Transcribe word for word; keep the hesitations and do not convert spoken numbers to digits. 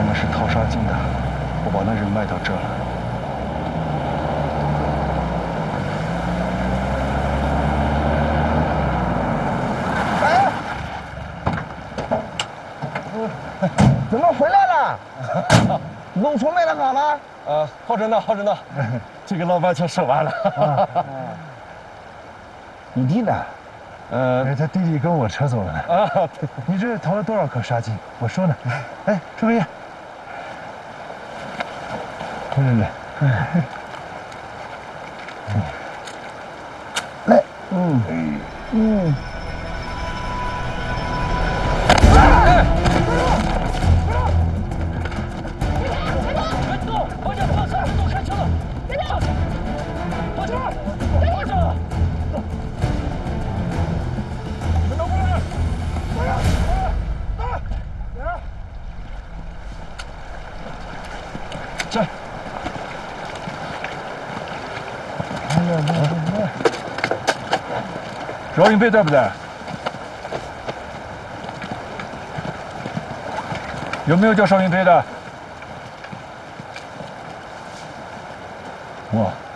们是掏沙金的，我把那人卖到这了。 哎，怎么回来了？农村卖的好吗？ 呃，好着呢，好着呢。这个老板全收完了。啊、 你弟呢？ 呃， 他弟弟跟我扯走了呢。啊，你这淘了多少颗沙金？我说呢。哎，周飞燕，来来来， 来，嗯嗯。 这，饶云飞在不在？有没有叫邵云飞的？ 我。